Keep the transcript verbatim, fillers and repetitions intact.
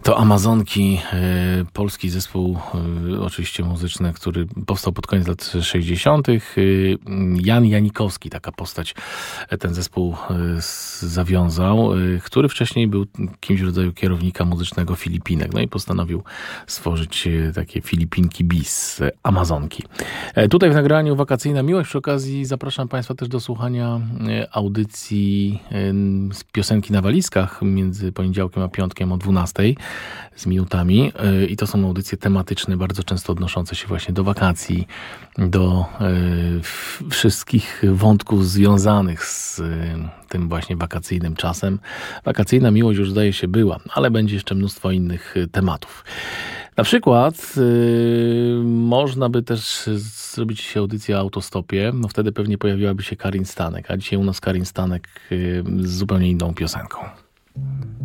To Amazonki, y, polski zespół y, oczywiście muzyczny, który powstał pod koniec lat sześćdziesiątych. Y, Jan Janikowski, taka postać, ten zespół y, zawiązał, y, który wcześniej był kimś w rodzaju kierownika muzycznego Filipinek. No i postanowił stworzyć y, takie Filipinki bis, y, Amazonki. Y, tutaj w nagraniu Wakacyjna Miłość. Przy okazji zapraszam Państwa też do słuchania y, audycji y, z piosenki na walizkach między poniedziałkiem a piątkiem o dwunastej. Z minutami i to są audycje tematyczne, bardzo często odnoszące się właśnie do wakacji, do y, wszystkich wątków związanych z y, tym właśnie wakacyjnym czasem. Wakacyjna miłość już zdaje się była, ale będzie jeszcze mnóstwo innych tematów. Na przykład y, można by też zrobić audycję o autostopie, no wtedy pewnie pojawiłaby się Karin Stanek, a dzisiaj u nas Karin Stanek y, z zupełnie inną piosenką.